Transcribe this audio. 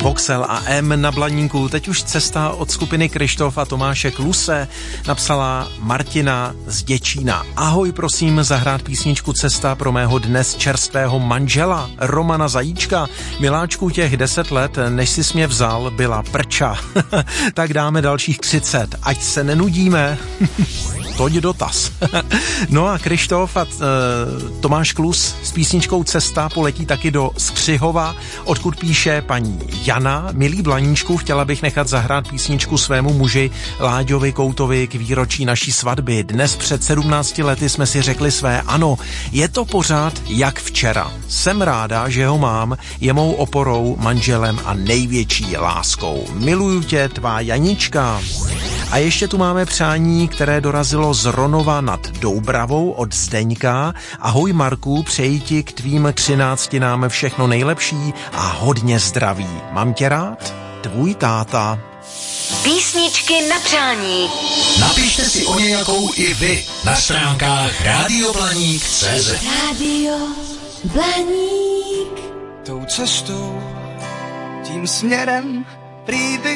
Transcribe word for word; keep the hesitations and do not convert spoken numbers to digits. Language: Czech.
Voxel a M na Blaníku. Teď už cesta od skupiny Kryštof a Tomáše Kluse, napsala Martina z Děčína. Ahoj, prosím zahrát písničku Cesta pro mého dnes čerstvého manžela Romana Zajíčka. Miláčku, těch deset let, než jsi mě vzal, byla prča. Tak dáme dalších třicet, ať se nenudíme. Toť dotaz. No a Kryštof a e, Tomáš Klus s písničkou Cesta poletí taky do Skřihova, odkud píše paní Jana. Milý Blaníčku, chtěla bych nechat zahrát písničku svému muži Láďovi Koutovi k výročí naší svatby. Dnes před sedmnácti lety jsme si řekli své ano. Je to pořád jak včera. Jsem ráda, že ho mám, je mou oporou, manželem a největší láskou. Miluju tě, tvá Janička. A ještě tu máme přání, které dorazilo z Ronova nad Doubravou od Zdeňka. Ahoj Marku, přeji ti k tvým třináctinám všechno nejlepší a hodně zdraví. Mám tě rád? Tvůj táta. Písničky na přání. Napište si o nějakou i vy na stránkách rádio blaník tečka cé zet. Rádio Blaník. Tou cestou, tím směrem, prý bych